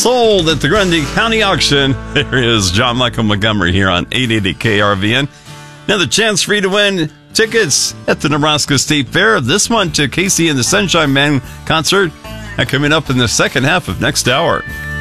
sold at the Grundy County Auction. There is John Michael Montgomery here on 880 KRVN. Now the chance for you to win tickets at the Nebraska State Fair. This one to Casey and the Sunshine Man concert coming up in the second half of next hour.